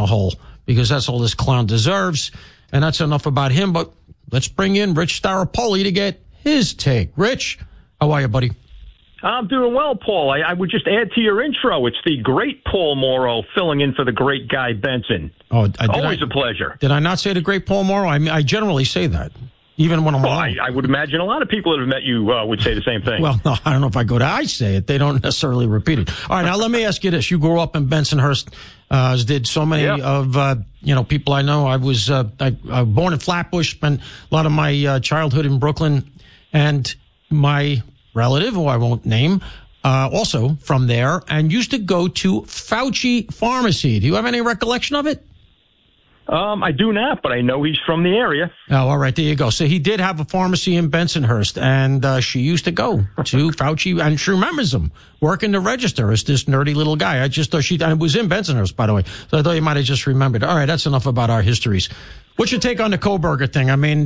a hole, because that's all this clown deserves. And that's enough about him. But let's bring in Rich Staropoli to get his take. Rich, how are you, buddy? I'm doing well, Paul. I would just add to your intro. It's the great Paul Morrow filling in for the great Guy Benson. Oh, always a pleasure. Did I not say the great Paul Morrow? I mean, I generally say that, even when I'm alone. I would imagine a lot of people that have met you would say the same thing. Well, no, I don't know if I say it. They don't necessarily repeat it. All right, now let me ask you this. You grew up in Bensonhurst, as did so many of people I know. I was born in Flatbush, spent a lot of my childhood in Brooklyn, and my relative, who I won't name, also from there, and used to go to Fauci Pharmacy. Do you have any recollection of it? I do not, but I know he's from the area. Oh, all right, there you go. So he did have a pharmacy in Bensonhurst, and she used to go to Fauci, and she remembers him working the register as this nerdy little guy. I just thought and it was in Bensonhurst, by the way, so I thought you might have just remembered. All right, that's enough about our histories. What's your take on the Kohberger thing? I mean,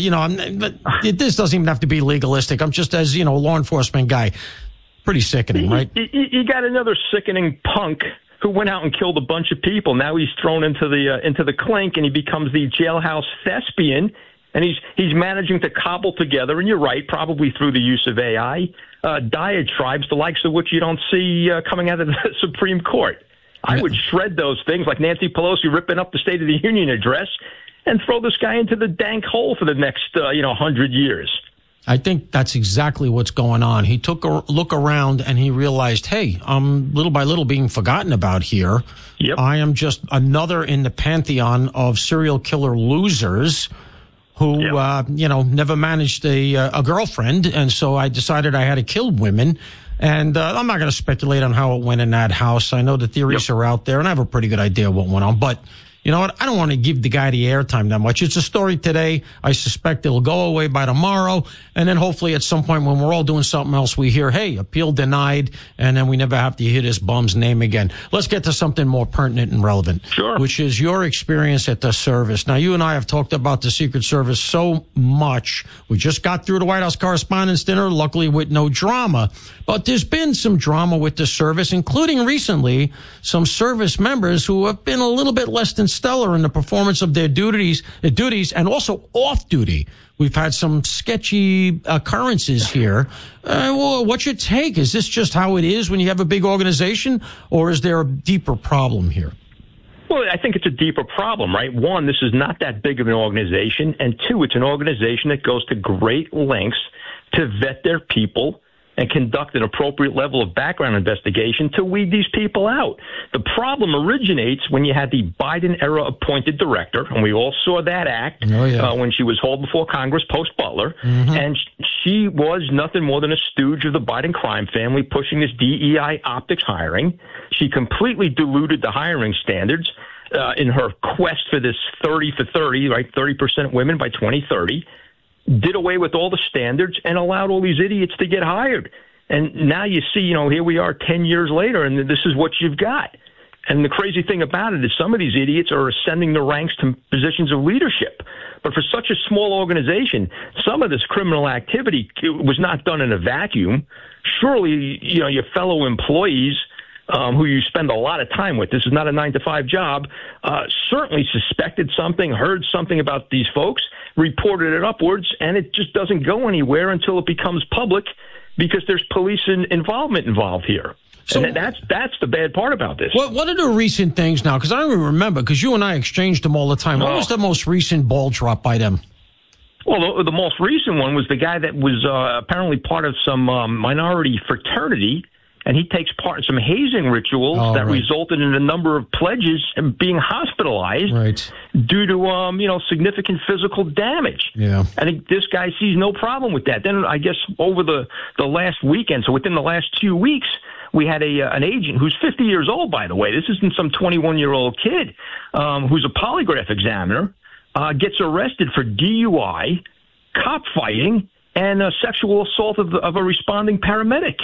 this doesn't even have to be legalistic. I'm just, as a law enforcement guy, pretty sickening, right? You got another sickening punk who went out and killed a bunch of people. Now he's thrown into the clink, and he becomes the jailhouse thespian, and he's managing to cobble together, and you're right, probably through the use of AI, diatribes, the likes of which you don't see coming out of the Supreme Court. I would shred those things like Nancy Pelosi ripping up the State of the Union address and throw this guy into the dank hole for the next 100 years. I think that's exactly what's going on. He took a look around and he realized, hey, I'm little by little being forgotten about here. Yep. I am just another in the pantheon of serial killer losers who, never managed a girlfriend. And so I decided I had to kill women. And I'm not going to speculate on how it went in that house. I know the theories are out there, and I have a pretty good idea what went on. But you know what? I don't want to give the guy the airtime that much. It's a story today. I suspect it'll go away by tomorrow. And then hopefully at some point when we're all doing something else, we hear, hey, appeal denied. And then we never have to hear this bum's name again. Let's get to something more pertinent and relevant. Sure. Which is your experience at the service. Now, you and I have talked about the Secret Service so much. We just got through the White House Correspondents' Dinner, luckily with no drama. But there's been some drama with the service, including recently some service members who have been a little bit less than stellar in the performance of their duties and also off duty. We've had some sketchy occurrences here. What's your take? Is this just how it is when you have a big organization, or is there a deeper problem here? Well, I think it's a deeper problem, right? One, this is not that big of an organization. And two, it's an organization that goes to great lengths to vet their people and conduct an appropriate level of background investigation to weed these people out. The problem originates when you had the Biden-era appointed director, and we all saw that act when she was hauled before Congress post-Butler, and she was nothing more than a stooge of the Biden crime family pushing this DEI optics hiring. She completely diluted the hiring standards in her quest for this 30 for 30, right, 30% women by 2030. Did away with all the standards and allowed all these idiots to get hired. And now you see, here we are 10 years later, and this is what you've got. And the crazy thing about it is some of these idiots are ascending the ranks to positions of leadership. But for such a small organization, some of this criminal activity was not done in a vacuum. Surely, your fellow employees who you spend a lot of time with, this is not a 9-to-5 job, certainly suspected something, heard something about these folks, reported it upwards, and it just doesn't go anywhere until it becomes public because there's police involvement involved here. So and that's the bad part about this. What are the recent things now? Because I don't even remember, because you and I exchanged them all the time. What was the most recent ball drop by them? Well, the most recent one was the guy that was apparently part of some minority fraternity, and he takes part in some hazing rituals that resulted in a number of pledges and being hospitalized due to, significant physical damage. Yeah. I think this guy sees no problem with that. Then I guess over the last weekend, so within the last 2 weeks, we had an agent who's 50 years old, by the way. This isn't some 21-year-old kid who's a polygraph examiner, gets arrested for DUI, cop fighting, and sexual assault of a responding paramedic.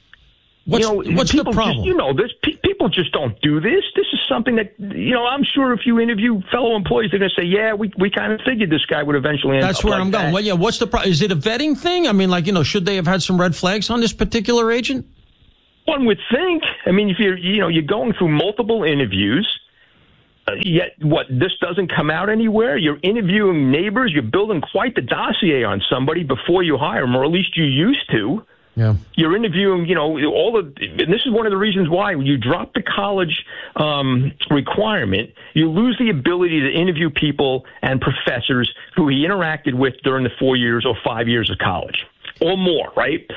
What's the problem? People just don't do this. This is something that, I'm sure if you interview fellow employees, they're going to say, yeah, we kind of figured this guy would eventually end up. That's where I'm going. Well, what's the problem? Is it a vetting thing? I mean, should they have had some red flags on this particular agent? One would think. I mean, if you're going through multiple interviews, Yet, this doesn't come out anywhere? You're interviewing neighbors. You're building quite the dossier on somebody before you hire them, or at least you used to. Yeah. You're interviewing, and this is one of the reasons why when you drop the college requirement, you lose the ability to interview people and professors who he interacted with during the 4 years or 5 years of college or more, right?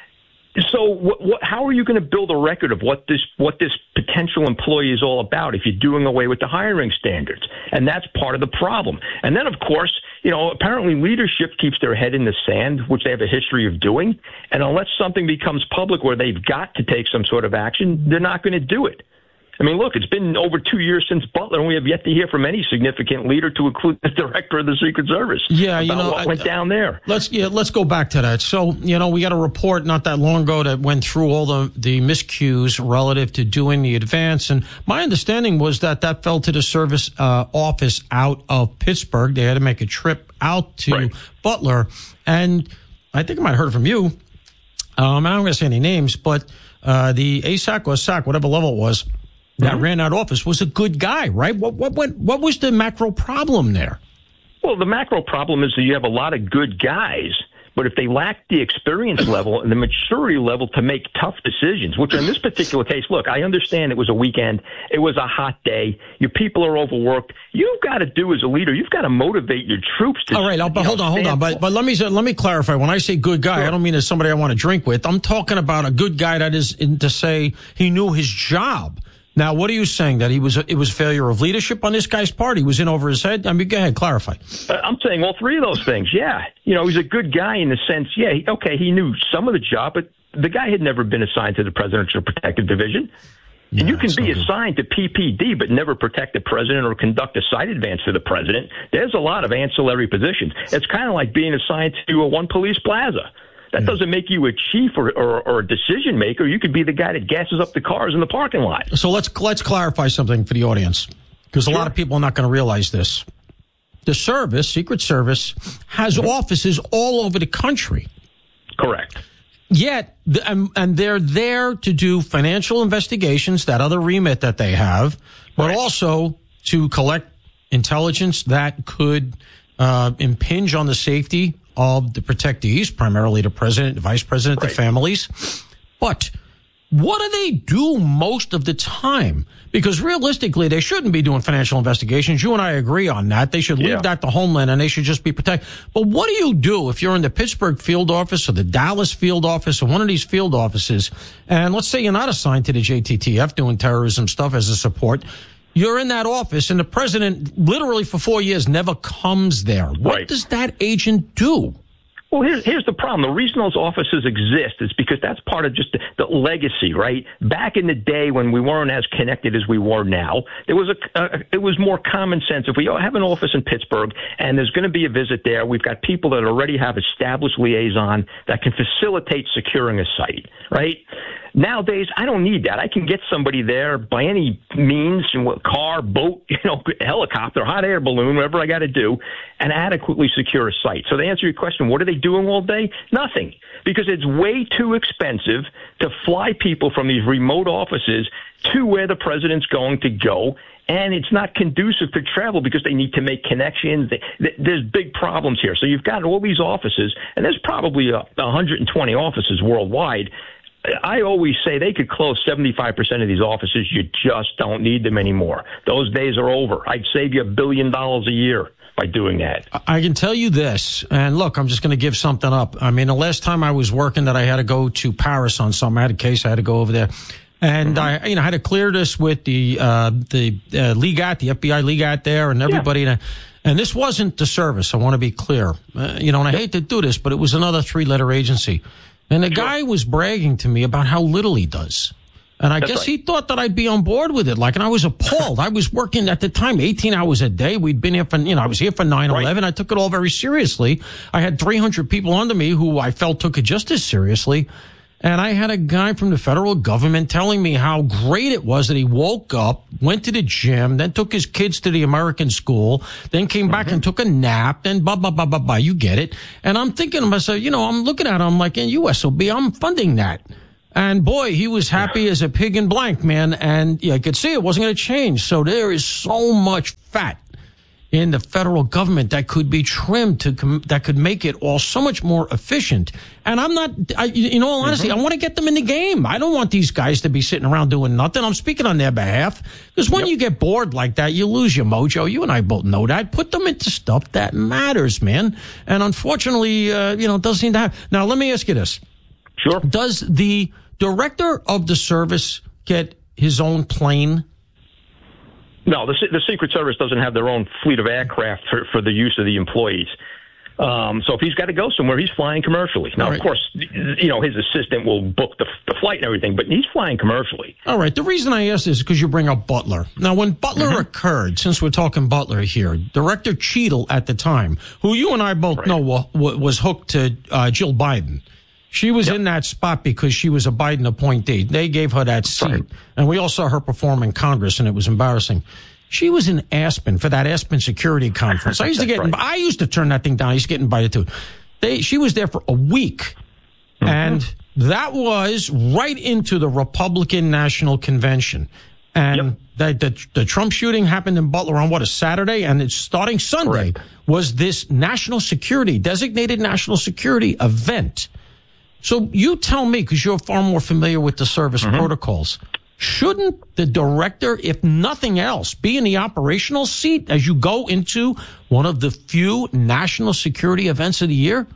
So how are you going to build a record of what this potential employee is all about if you're doing away with the hiring standards? And that's part of the problem. And then, of course, apparently leadership keeps their head in the sand, which they have a history of doing. And unless something becomes public where they've got to take some sort of action, they're not going to do it. I mean, look, it's been over 2 years since Butler, and we have yet to hear from any significant leader, to include the director of the Secret Service. Yeah, about what went down there. Let's go back to that. So, we got a report not that long ago that went through all the miscues relative to doing the advance, and my understanding was that fell to the service office out of Pittsburgh. They had to make a trip out to Butler, and I think I might have heard from you. I'm not going to say any names, but the ASAC or SAC, whatever level it was, that ran that office was a good guy, right? What was the macro problem there? Well, the macro problem is that you have a lot of good guys, but if they lack the experience level and the maturity level to make tough decisions, which in this particular case, look, I understand it was a weekend. It was a hot day. Your people are overworked. You've got to do as a leader, you've got to motivate your troops to. All right, but hold on. But let me clarify. When I say good guy, sure, I don't mean as somebody I want to drink with. I'm talking about a good guy that is to say he knew his job. Now, what are you saying? That it was failure of leadership on this guy's part? He was in over his head? I mean, go ahead, clarify. I'm saying all three of those things, yeah. He's a good guy in the sense, he knew some of the job, but the guy had never been assigned to the Presidential Protective Division. Yeah, and you can be assigned to PPD but never protect the president or conduct a site advance for the president. There's a lot of ancillary positions. It's kind of like being assigned to a One Police Plaza. That doesn't make you a chief or a decision maker. You could be the guy that gasses up the cars in the parking lot. So let's clarify something for the audience, because a lot of people are not going to realize this. The service, Secret Service, has offices all over the country. Correct. Yet, and they're there to do financial investigations, that other remit that they have, but also to collect intelligence that could impinge on the safety of the protectees, primarily the president, the vice president, the families. But what do they do most of the time? Because realistically, they shouldn't be doing financial investigations. You and I agree on that. They should leave that to Homeland, and they should just be protected. But what do you do if you're in the Pittsburgh field office or the Dallas field office or one of these field offices, and let's say you're not assigned to the JTTF doing terrorism stuff as a support? You're in that office, and the president literally for 4 years never comes there. What does that agent do? Well, here's the problem. The reason those offices exist is because that's part of just the legacy, right? Back in the day when we weren't as connected as we were now, there was it was more common sense. If we have an office in Pittsburgh and there's going to be a visit there, we've got people that already have established liaison that can facilitate securing a site, right? Nowadays, I don't need that. I can get somebody there by any means, car, boat, helicopter, hot air balloon, whatever I got to do, and adequately secure a site. So to answer your question, what are they doing all day? Nothing. Because it's way too expensive to fly people from these remote offices to where the president's going to go. And it's not conducive to travel because they need to make connections. There's big problems here. So you've got all these offices, and there's probably 120 offices worldwide. I always say they could close 75% of these offices. You just don't need them anymore. Those days are over. I'd save you $1 billion a year by doing that. I can tell you this, and look, I'm just going to give something up. I mean, the last time I was working that I had to go to Paris on something, I had a case, I had to go over there. And I had to clear this with the Legat, the FBI Legat there, and everybody. Yeah. And this wasn't the service. I want to be clear. And I hate to do this, but it was another 3-letter agency. And the guy was bragging to me about how little he does. And I guess he thought that I'd be on board with it. And I was appalled. I was working at the time 18 hours a day. We'd been here for, I was here for 9/11. I took it all very seriously. I had 300 people under me who I felt took it just as seriously. And I had a guy from the federal government telling me how great it was that he woke up, went to the gym, then took his kids to the American school, then came back and took a nap, then blah, blah, blah, blah, blah. You get it. And I'm thinking to myself, I'm looking at him, I'm like, in USOB, I'm funding that. And boy, he was happy as a pig in blank, man. And I could see it wasn't going to change. So there is so much fat in the federal government that could be trimmed that could make it all so much more efficient. And in all honesty, I want to get them in the game. I don't want these guys to be sitting around doing nothing. I'm speaking on their behalf. Because when you get bored like that, you lose your mojo. You and I both know that. Put them into stuff that matters, man. And unfortunately, it doesn't seem to happen. Now, let me ask you this. Sure. Does the director of the service get his own plane? No, the Secret Service doesn't have their own fleet of aircraft for the use of the employees. So if he's got to go somewhere, he's flying commercially. Now, Of course, his assistant will book the flight and everything, but he's flying commercially. All right. The reason I ask is because you bring up Butler. Now, when Butler occurred, since we're talking Butler here, Director Cheadle at the time, who you and I both know was hooked to Jill Biden. She was in that spot because she was a Biden appointee. They gave her that seat. Right. And we all saw her perform in Congress, and it was embarrassing. She was in Aspen for that Aspen Security Conference. I used to turn that thing down. I used to get invited to it. She was there for a week. And that was right into the Republican National Convention. And the Trump shooting happened in Butler on a Saturday, and it's starting Sunday was this designated national security event. So you tell me, because you're far more familiar with the service protocols, shouldn't the director, if nothing else, be in the operational seat as you go into one of the few national security events of the year?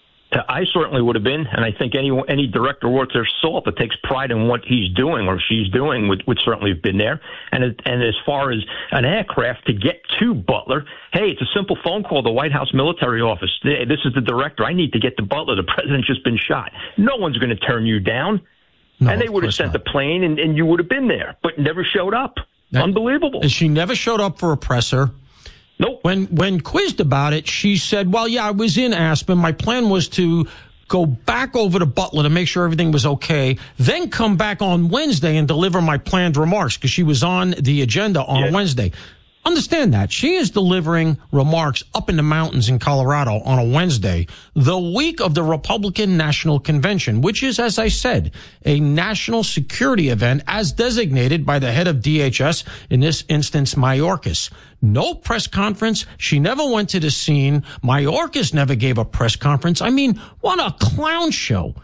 I certainly would have been, and I think any director worth their salt that takes pride in what he's doing or she's doing would certainly have been there. And as far as an aircraft to get to Butler, hey, it's a simple phone call to the White House military office. Hey, this is the director. I need to get to Butler. The president's just been shot. No one's going to turn you down. No, and they would have sent the plane, and you would have been there, but never showed up. Unbelievable. She never showed up for a presser. Nope. When quizzed about it, she said, well, yeah, I was in Aspen. My plan was to go back over to Butler to make sure everything was okay, then come back on Wednesday and deliver my planned remarks, because she was on the agenda on Wednesday. Understand that. She is delivering remarks up in the mountains in Colorado on a Wednesday, the week of the Republican National Convention, which is, as I said, a national security event as designated by the head of DHS, in this instance, Mayorkas. No press conference. She never went to the scene. Mayorkas never gave a press conference. I mean, what a clown show.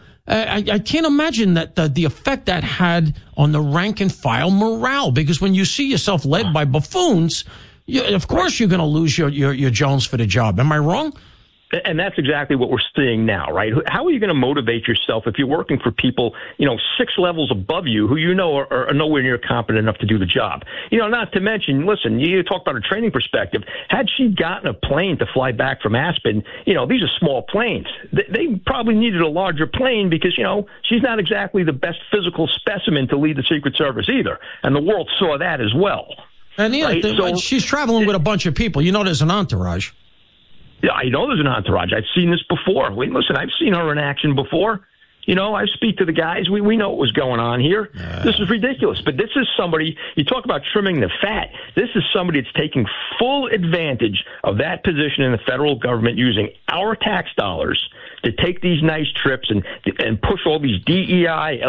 I can't imagine that the effect that had on the rank and file morale, because when you see yourself led by buffoons, of course you're going to lose your Jones for the job. Am I wrong? And that's exactly what we're seeing now, right? How are you going to motivate yourself if you're working for people, 6 levels above you who are nowhere near competent enough to do the job? Not to mention, listen, you talk about a training perspective. Had she gotten a plane to fly back from Aspen, these are small planes. They probably needed a larger plane because, she's not exactly the best physical specimen to lead the Secret Service either. And the world saw that as well. And she's traveling with a bunch of people. There's an entourage. Yeah, I know there's an entourage. I've seen this before. Listen, I've seen her in action before. I speak to the guys. We know what was going on here. This is ridiculous. But this is somebody, you talk about trimming the fat. This is somebody that's taking full advantage of that position in the federal government, using our tax dollars to take these nice trips and push all these DEI,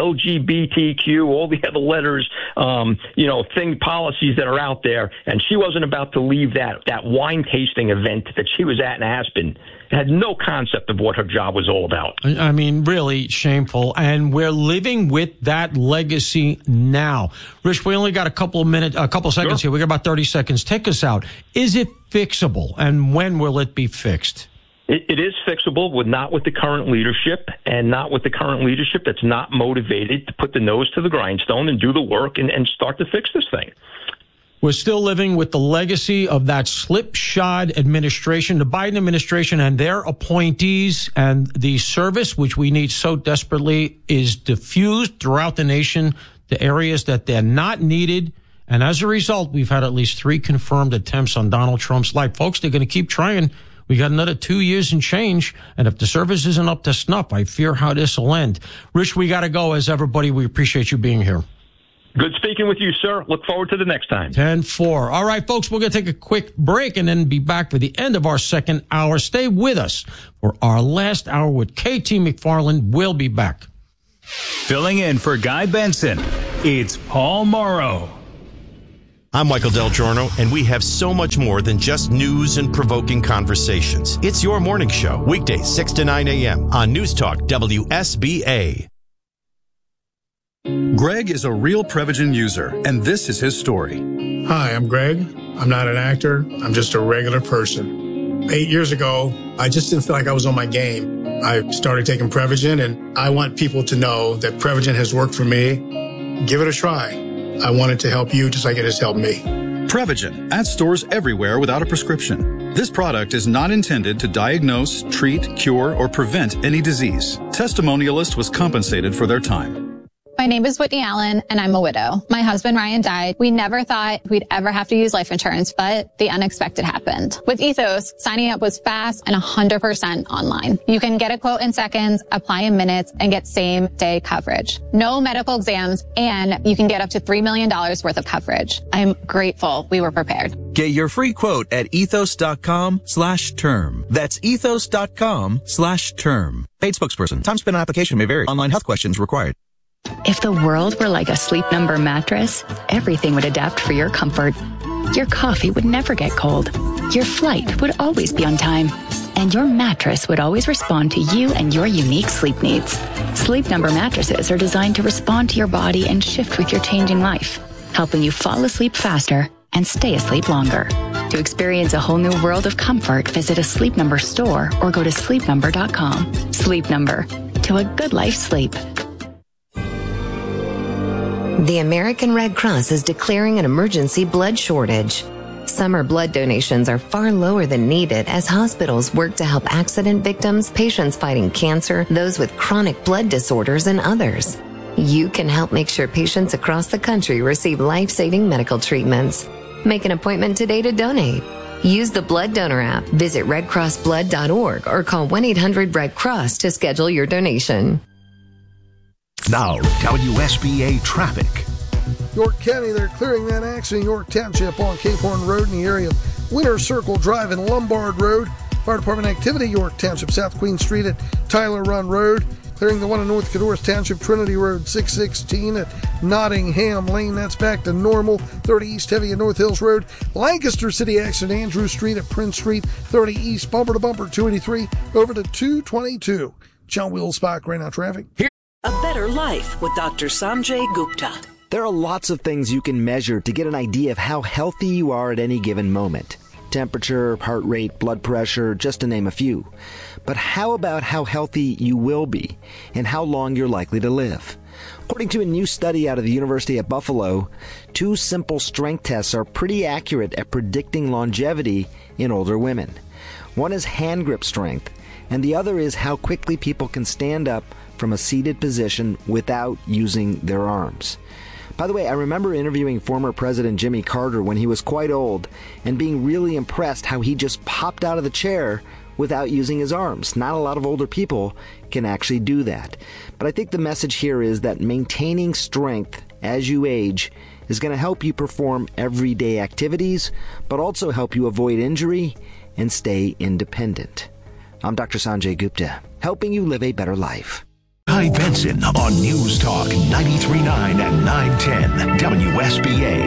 LGBTQ, all the other letters, policies that are out there. And she wasn't about to leave that wine tasting event that she was at in Aspen. Had no concept of what her job was all about. I mean, really shameful. And we're living with that legacy now. Rich, we only got a couple seconds here. We got about 30 seconds. Take us out. Is it fixable? And when will it be fixed? It is fixable, not with the current leadership, and not with the current leadership that's not motivated to put the nose to the grindstone and do the work and start to fix this thing. We're still living with the legacy of that slipshod administration, the Biden administration and their appointees, and the service, which we need so desperately, is diffused throughout the nation to areas that they're not needed. And as a result, we've had at least 3 confirmed attempts on Donald Trump's life. Folks, they're going to keep trying. We got another 2 years and change. And if the service isn't up to snuff, I fear how this will end. Rich, we got to go. As everybody, we appreciate you being here. Good speaking with you, sir. Look forward to the next time. 10-4. All right, folks, we're going to take a quick break and then be back for the end of our second hour. Stay with us for our last hour with KT McFarland. We'll be back. Filling in for Guy Benson, it's Paul Morrow. I'm Michael Del Giorno, and we have so much more than just news and provoking conversations. It's your morning show, weekdays 6 to 9 a.m. on News Talk WSBA. Greg is a real Prevagen user, and this is his story. Hi, I'm Greg. I'm not an actor. I'm just a regular person. 8 years ago, I just didn't feel like I was on my game. I started taking Prevagen, and I want people to know that Prevagen has worked for me. Give it a try. I wanted to help you just like it has helped me. Prevagen at stores everywhere without a prescription. This product is not intended to diagnose, treat, cure, or prevent any disease. Testimonialist was compensated for their time. My name is Whitney Allen, and I'm a widow. My husband, Ryan, died. We never thought we'd ever have to use life insurance, but the unexpected happened. With Ethos, signing up was fast and 100% online. You can get a quote in seconds, apply in minutes, and get same-day coverage. No medical exams, and you can get up to $3 million worth of coverage. I'm grateful we were prepared. Get your free quote at ethos.com/term. That's ethos.com/term. Paid spokesperson. Time spent on application may vary. Online health questions required. If the world were like a Sleep Number mattress, everything would adapt for your comfort. Your coffee would never get cold. Your flight would always be on time. And your mattress would always respond to you and your unique sleep needs. Sleep Number mattresses are designed to respond to your body and shift with your changing life, helping you fall asleep faster and stay asleep longer. To experience a whole new world of comfort, visit a Sleep Number store or go to sleepnumber.com. Sleep Number. To a good life sleep. The American Red Cross is declaring an emergency blood shortage. Summer blood donations are far lower than needed as hospitals work to help accident victims, patients fighting cancer, those with chronic blood disorders, and others. You can help make sure patients across the country receive life-saving medical treatments. Make an appointment today to donate. Use the Blood Donor app, visit redcrossblood.org, or call 1-800-RED-CROSS to schedule your donation. Now, WSBA traffic. York County, they're clearing that accident in York Township on Cape Horn Road in the area of Winter Circle Drive and Lombard Road. Fire Department activity, York Township, South Queen Street at Tyler Run Road. Clearing the one in North Cadorus Township, Trinity Road 616 at Nottingham Lane. That's back to normal. 30 East Heavy at North Hills Road. Lancaster City accident, Andrew Street at Prince Street. 30 East, bumper to bumper, 283 over to 222. John Wheels Spot, right now traffic. A better life with Dr. Sanjay Gupta. There are lots of things you can measure to get an idea of how healthy you are at any given moment. Temperature, heart rate, blood pressure, just to name a few. But how about how healthy you will be and how long you're likely to live? According to a new study out of the University at Buffalo, 2 simple strength tests are pretty accurate at predicting longevity in older women. One is hand grip strength, and the other is how quickly people can stand up from a seated position without using their arms. By the way, I remember interviewing former President Jimmy Carter when he was quite old and being really impressed how he just popped out of the chair without using his arms. Not a lot of older people can actually do that. But I think the message here is that maintaining strength as you age is going to help you perform everyday activities, but also help you avoid injury and stay independent. I'm Dr. Sanjay Gupta, helping you live a better life. Guy Benson on News Talk 93.9 and 910 WSBA.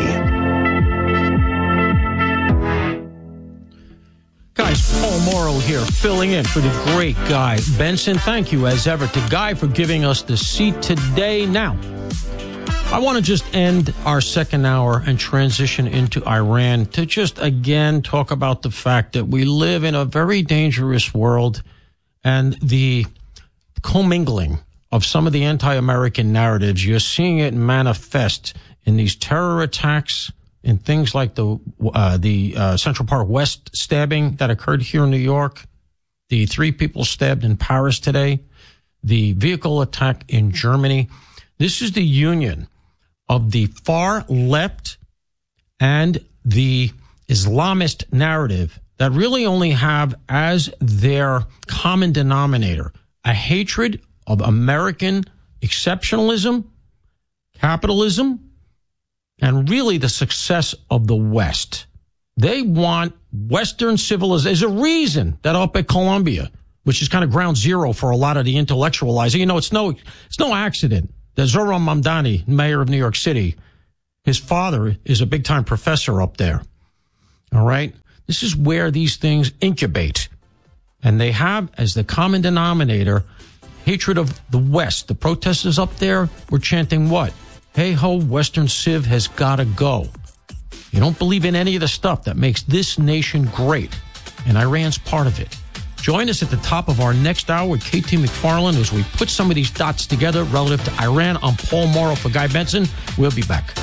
Guys, Paul Morrow here, filling in for the great Guy Benson. Thank you, as ever, to Guy for giving us the seat today. Now, I want to just end our second hour and transition into Iran to just again talk about the fact that we live in a very dangerous world and the commingling of some of the anti-American narratives. You're seeing it manifest in these terror attacks, in things like the Central Park West stabbing that occurred here in New York, the 3 people stabbed in Paris today, the vehicle attack in Germany. This is the union of the far left and the Islamist narrative that really only have as their common denominator a hatred of American exceptionalism, capitalism, and really the success of the West. They want Western civilization. There's a reason that up at Columbia, which is kind of ground zero for a lot of the intellectualizing. You know, it's no accident that Zohran Mamdani, mayor of New York City, his father is a big-time professor up there. All right? This is where these things incubate. And they have, as the common denominator, hatred of the West. The protesters up there were chanting what? Hey ho, Western Civ has got to go. You don't believe in any of the stuff that makes this nation great. And Iran's part of it. Join us at the top of our next hour with KT McFarland as we put some of these dots together relative to Iran. I'm Paul Morrow for Guy Benson. We'll be back.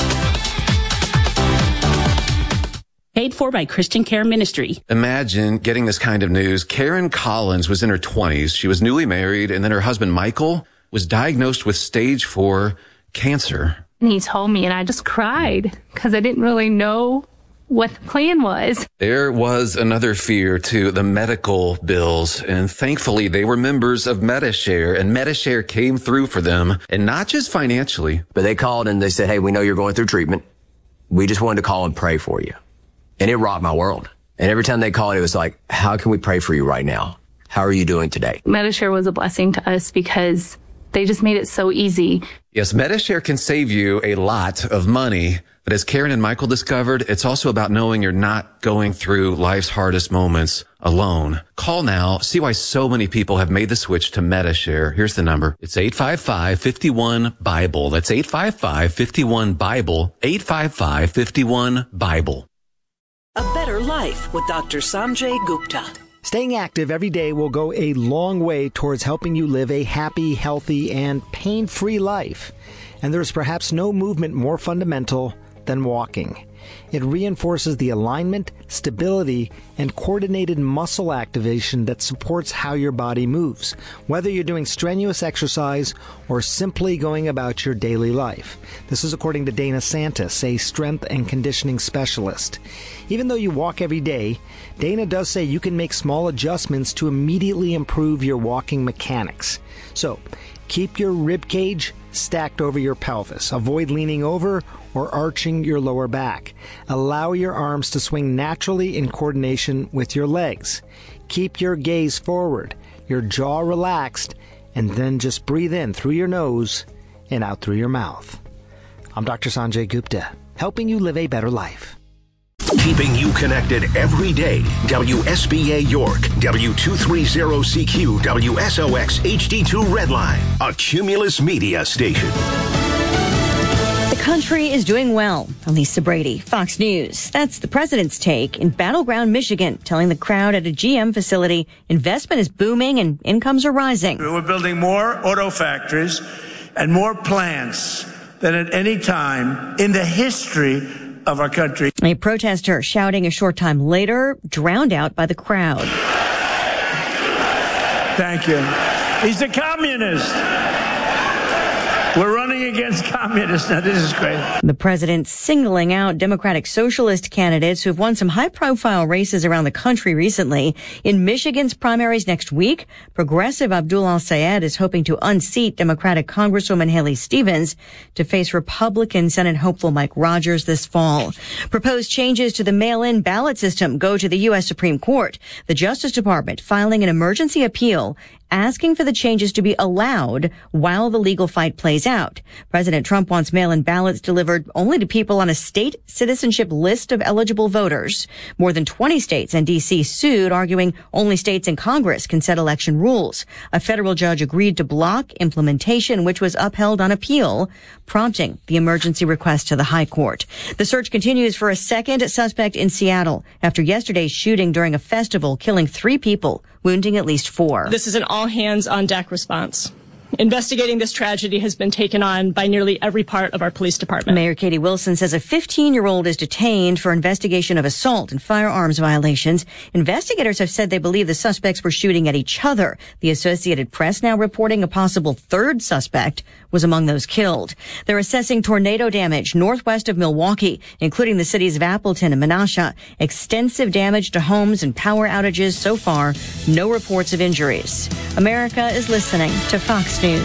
Paid for by Christian Care Ministry. Imagine getting this kind of news. Karen Collins was in her 20s. She was newly married, and then her husband, Michael, was diagnosed with stage 4 cancer. And he told me, and I just cried because I didn't really know what the plan was. There was another fear to the medical bills, and thankfully they were members of Medi-Share, and Medi-Share came through for them, and not just financially. But they called and they said, hey, we know you're going through treatment. We just wanted to call and pray for you. And it rocked my world. And every time they called, it was like, how can we pray for you right now? How are you doing today? Medi-Share was a blessing to us because they just made it so easy. Yes, Medi-Share can save you a lot of money. But as Karen and Michael discovered, it's also about knowing you're not going through life's hardest moments alone. Call now. See why so many people have made the switch to Medi-Share. Here's the number. It's 855-51-BIBLE. That's 855-51-BIBLE. 855-51-BIBLE. A Better Life with Dr. Sanjay Gupta. Staying active every day will go a long way towards helping you live a happy, healthy, and pain-free life. And there's perhaps no movement more fundamental than walking. It reinforces the alignment, stability, and coordinated muscle activation that supports how your body moves, whether you're doing strenuous exercise or simply going about your daily life. This is according to Dana Santis, a strength and conditioning specialist. Even though you walk every day, Dana does say you can make small adjustments to immediately improve your walking mechanics. So, keep your rib cage stacked over your pelvis. Avoid leaning over or arching your lower back. Allow your arms to swing naturally in coordination with your legs. Keep your gaze forward, your jaw relaxed, and then just breathe in through your nose and out through your mouth. I'm Dr. Sanjay Gupta, helping you live a better life. Keeping you connected every day. WSBA York, W230CQ, WSOX HD2 Redline, a Cumulus Media station. The country is doing well. Elisa Brady, Fox News. That's the president's take in Battleground, Michigan, telling the crowd at a GM facility investment is booming and incomes are rising. We're building more auto factories and more plants than at any time in the history of our country. A protester shouting a short time later, drowned out by the crowd. Thank you. He's a communist. We're running against communists now. This is great. The president singling out Democratic Socialist candidates who've won some high-profile races around the country recently. In Michigan's primaries next week, progressive Abdul Al-Sayed is hoping to unseat Democratic Congresswoman Haley Stevens to face Republican Senate hopeful Mike Rogers this fall. Proposed changes to the mail-in ballot system go to the U.S. Supreme Court. The Justice Department filing an emergency appeal asking for the changes to be allowed while the legal fight plays out. President Trump wants mail-in ballots delivered only to people on a state citizenship list of eligible voters. More than 20 states and D.C. sued, arguing only states and Congress can set election rules. A federal judge agreed to block implementation, which was upheld on appeal, prompting the emergency request to the High Court. The search continues for a second suspect in Seattle after yesterday's shooting during a festival, killing 3 people, wounding at least 4. This is an all-hands-on-deck response. Investigating this tragedy has been taken on by nearly every part of our police department. Mayor Katie Wilson says a 15-year-old is detained for investigation of assault and firearms violations. Investigators have said they believe the suspects were shooting at each other. The Associated Press now reporting a possible third suspect was among those killed. They're assessing tornado damage northwest of Milwaukee, including the cities of Appleton and Menasha. Extensive damage to homes and power outages so far. No reports of injuries. America is listening to Fox News.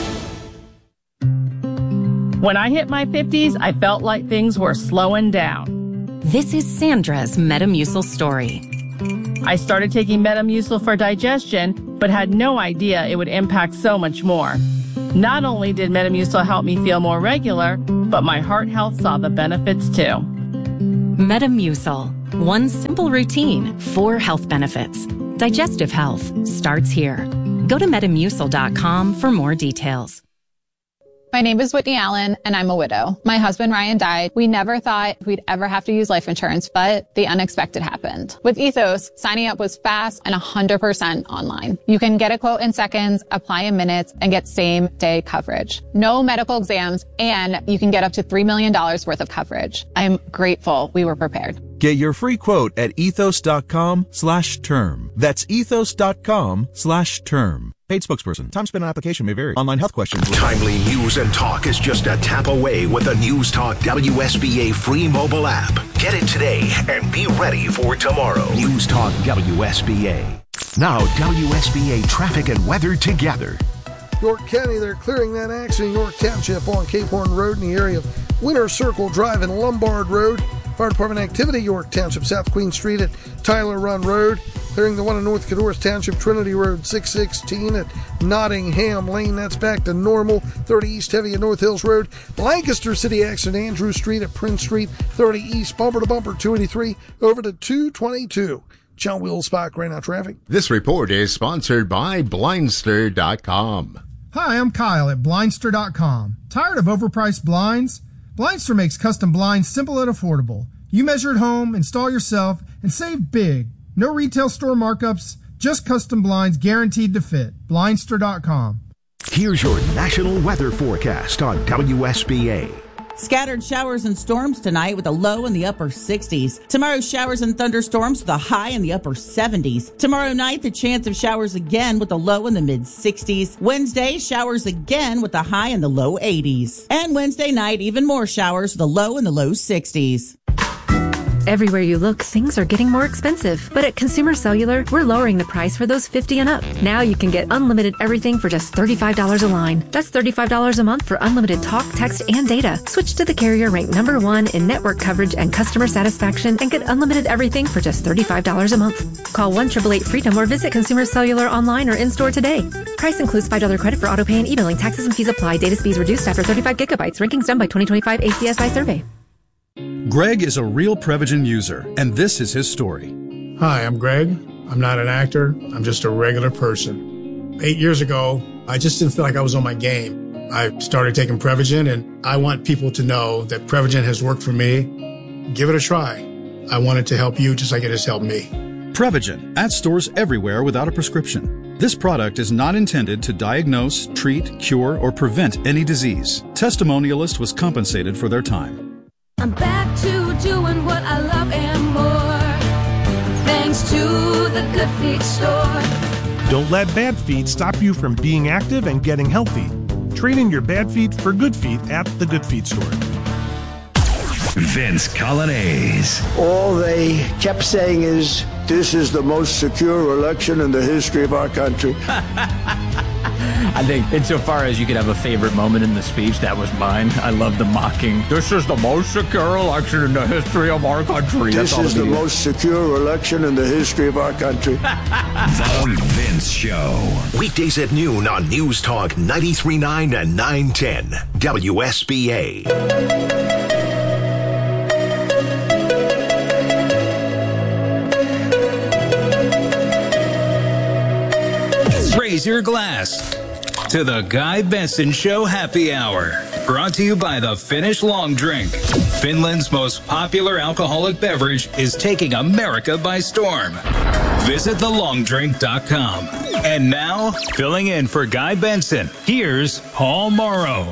When I hit my 50s, I felt like things were slowing down. This is Sandra's Metamucil story. I started taking Metamucil for digestion, but had no idea it would impact so much more. Not only did Metamucil help me feel more regular, but my heart health saw the benefits too. Metamucil. One simple routine, 4 health benefits. Digestive health starts here. Go to Metamucil.com for more details. My name is Whitney Allen, and I'm a widow. My husband, Ryan, died. We never thought we'd ever have to use life insurance, but the unexpected happened. With Ethos, signing up was fast and 100% online. You can get a quote in seconds, apply in minutes, and get same-day coverage. No medical exams, and you can get up to $3 million worth of coverage. I'm grateful we were prepared. Get your free quote at ethos.com/term. That's ethos.com/term. Paid spokesperson. Time spent on application may vary. Online health questions. Timely news and talk is just a tap away with the News Talk WSBA free mobile app. Get it today and be ready for tomorrow. News Talk WSBA. Now WSBA traffic and weather together. York County, they're clearing that accident in York Township on Cape Horn Road in the area of Winter Circle Drive and Lombard Road. Fire Department activity, York Township, South Queen Street at Tyler Run Road. Clearing the one in North Codorus Township, Trinity Road 616 at Nottingham Lane. That's back to normal. 30 East heavy at North Hills Road. Lancaster City accident, Andrew Street at Prince Street. 30 East, bumper to bumper, 283 over to 222. John Wheels Spot, right now traffic. This report is sponsored by Blindster.com. Hi, I'm Kyle at Blindster.com. Tired of overpriced blinds? Blindster makes custom blinds simple and affordable. You measure at home, install yourself, and save big. No retail store markups, just custom blinds guaranteed to fit. Blindster.com. Here's your national weather forecast on WSBA. Scattered showers and storms tonight with a low in the upper 60s. Tomorrow, showers and thunderstorms with a high in the upper 70s. Tomorrow night, the chance of showers again with a low in the mid 60s. Wednesday, showers again with a high in the low 80s. And Wednesday night, even more showers with a low in the low 60s. Everywhere you look, things are getting more expensive. But at Consumer Cellular, we're lowering the price for those 50 and up. Now you can get unlimited everything for just $35 a line. That's $35 a month for unlimited talk, text, and data. Switch to the carrier ranked #1 in network coverage and customer satisfaction and get unlimited everything for just $35 a month. Call 1-888-FREEDOM or visit Consumer Cellular online or in-store today. Price includes $5 credit for auto pay and e-billing. Taxes and fees apply. Data speeds reduced after 35 gigabytes. Rankings done by 2025 ACSI survey. Greg is a real Prevagen user, and this is his story. Hi, I'm Greg. I'm not an actor. I'm just a regular person. 8 years ago, I just didn't feel like I was on my game. I started taking Prevagen, and I want people to know that Prevagen has worked for me. Give it a try. I want it to help you just like it has helped me. Prevagen, at stores everywhere without a prescription. This product is not intended to diagnose, treat, cure, or prevent any disease. Testimonialist was compensated for their time. I'm back to doing what I love and more, thanks to the Good Feet store. Don't let bad feet stop you from being active and getting healthy. Trade in your bad feet for good feet at the Good Feet store. Vince Coglianese. All they kept saying is, this is the most secure election in the history of our country. I think insofar as you could have a favorite moment in the speech, that was mine. I love the mocking. This is the most secure election in the history of our country. This is the most secure election in the history of our country. The Vince Show. Weekdays at noon on News Talk 93.9 and 910 WSBA. Raise your glass to the Guy Benson Show Happy Hour. Brought to you by the Finnish Long Drink. Finland's most popular alcoholic beverage is taking America by storm. Visit thelongdrink.com. And now, filling in for Guy Benson, here's Paul Morrow.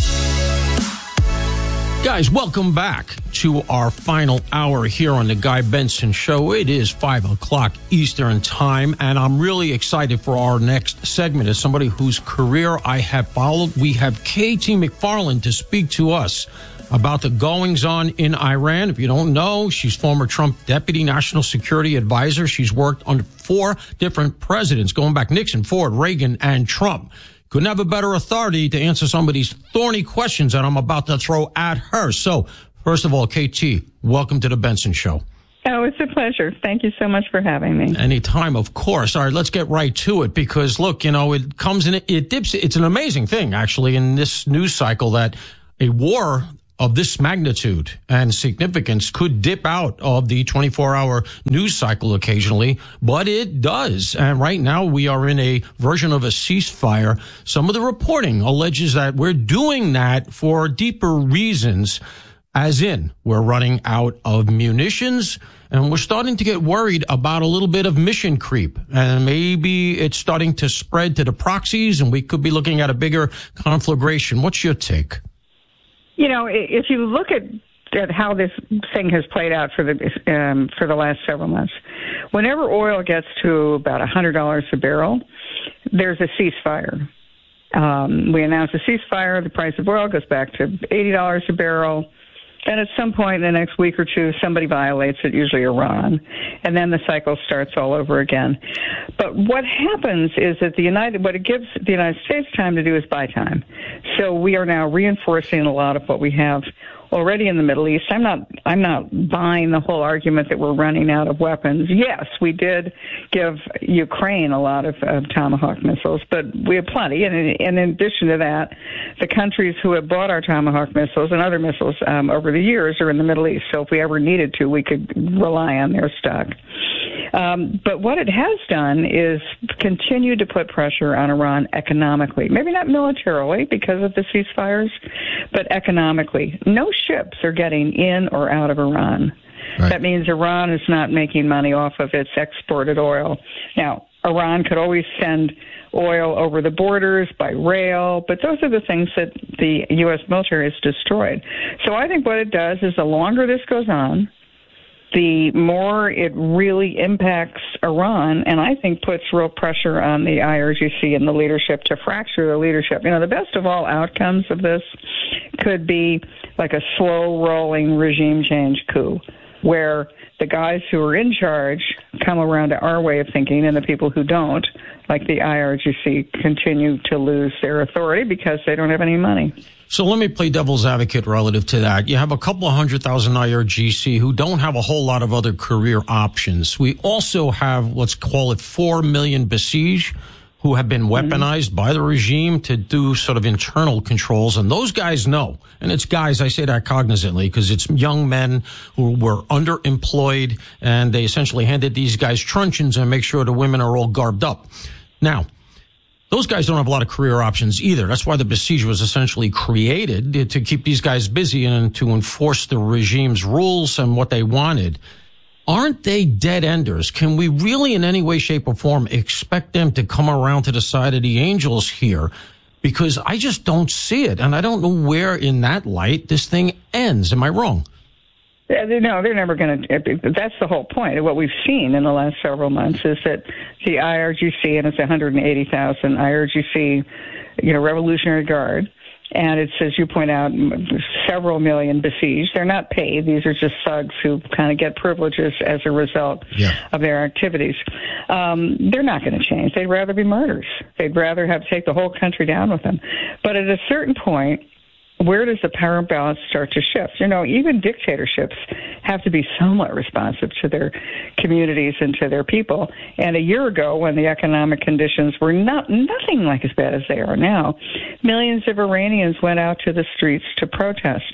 Guys, welcome back to our final hour here on the Guy Benson Show. It is 5 o'clock Eastern Time, and I'm really excited for our next segment as somebody whose career I have followed. We have Katie McFarland to speak to us about the goings-on in Iran. If you don't know, she's former Trump Deputy National Security Advisor. She's worked under 4 different presidents, going back Nixon, Ford, Reagan, and Trump. Couldn't have a better authority to answer some of these thorny questions that I'm about to throw at her. So, first of all, KT, welcome to the Benson Show. Oh, it's a pleasure. Thank you so much for having me. Anytime, of course. All right, let's get right to it because, look, it comes in, it dips. It's an amazing thing, actually, in this news cycle that a war of this magnitude and significance could dip out of the 24-hour news cycle occasionally, but it does. And right now we are in a version of a ceasefire. Some of the reporting alleges that we're doing that for deeper reasons, as in we're running out of munitions and we're starting to get worried about a little bit of mission creep. And maybe it's starting to spread to the proxies and we could be looking at a bigger conflagration. What's your take? If you look at how this thing has played out for the last several months, whenever oil gets to about $100 a barrel, there's a ceasefire. We announce a ceasefire. The price of oil goes back to $80 a barrel. And at some point in the next week or two, somebody violates it, usually Iran, and then the cycle starts all over again. But what happens is that what it gives the United States time to do is buy time. So we are now reinforcing a lot of what we have already in the Middle East. I'm not buying the whole argument that we're running out of weapons. Yes, we did give Ukraine a lot of Tomahawk missiles, but we have plenty. And in addition to that, the countries who have bought our Tomahawk missiles and other missiles over the years are in the Middle East. So if we ever needed to, we could rely on their stock. But what it has done is continue to put pressure on Iran economically. Maybe not militarily because of the ceasefires, but economically. No ships are getting in or out of Iran. Right. That means Iran is not making money off of its exported oil. Now, Iran could always send oil over the borders by rail, but those are the things that the U.S. military has destroyed. So I think what it does is the longer this goes on, the more it really impacts Iran, and I think puts real pressure on the IRGC and the leadership to fracture the leadership. The best of all outcomes of this could be like a slow-rolling regime change coup, where the guys who are in charge come around to our way of thinking, and the people who don't, like the IRGC, continue to lose their authority because they don't have any money. So let me play devil's advocate relative to that. You have a couple of 100,000 IRGC who don't have a whole lot of other career options. We also have, let's call it 4 million Basij who have been weaponized by the regime to do sort of internal controls. And those guys know. And it's guys, I say that cognizantly, because it's young men who were underemployed, and they essentially handed these guys truncheons and make sure the women are all garbed up. Now, those guys don't have a lot of career options either. That's why the Basij was essentially created, to keep these guys busy and to enforce the regime's rules and what they wanted. Aren't they dead enders? Can we really in any way, shape, or form expect them to come around to the side of the angels here? Because I just don't see it. And I don't know where in that light this thing ends. Am I wrong? No, they're never going to. That's the whole point. What we've seen in the last several months is that the IRGC, and it's 180,000 IRGC, Revolutionary Guard, and it's, as you point out, several million Basij. They're not paid. These are just thugs who kind of get privileges as a result of their activities. They're not going to change. They'd rather be martyrs. They'd rather take the whole country down with them. But at a certain point, where does the power balance start to shift? Even dictatorships have to be somewhat responsive to their communities and to their people. And a year ago, when the economic conditions were nothing like as bad as they are now, millions of Iranians went out to the streets to protest.